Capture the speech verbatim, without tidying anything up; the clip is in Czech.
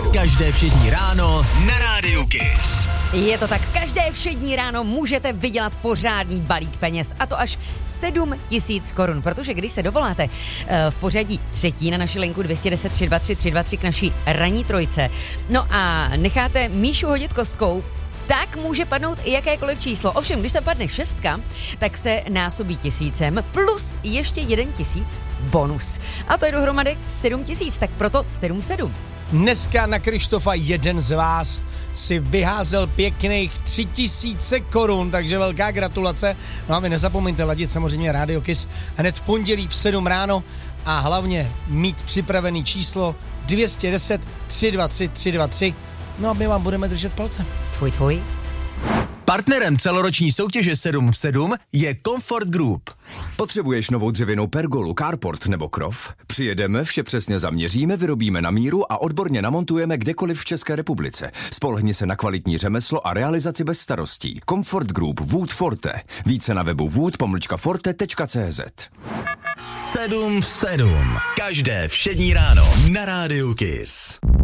Každé všední ráno na Rádiu Kiss. Je to tak, každé všední ráno můžete vydělat pořádný balík peněz, a to až sedm tisíc korun, protože když se dovoláte v pořadí třetí na naši linku dvě jedna nula tři dva tři tři dva tři k naší ranní trojce, no a necháte Míšu hodit kostkou, tak může padnout i jakékoliv číslo. Ovšem, když tam padne šestka, tak se násobí tisícem plus ještě jeden tisíc bonus. A to je dohromady sedm tisíc, tak proto sedm sedm. Dneska na Krištofa jeden z vás si vyházel pěkných tři tisíce korun, takže velká gratulace. No a vy nezapomeňte ladit samozřejmě Radio Kiss hned v pondělí v sedm ráno a hlavně mít připravený číslo dvě jedna nula tři dva tři tři dva tři. No a my vám budeme držet palce. Tvoj, tvoj. Partnerem celoroční soutěže sedm v sedm je Comfort Group. Potřebuješ novou dřevěnou pergolu, carport nebo krov? Přijedeme, vše přesně zaměříme, vyrobíme na míru a odborně namontujeme kdekoliv v České republice. Spolehni se na kvalitní řemeslo a realizaci bez starostí. Comfort Group Wood Forte. Více na webu wood pomlčka forte tečka cé zet. sedm v sedm. Každé všední ráno na Rádiu Kiss.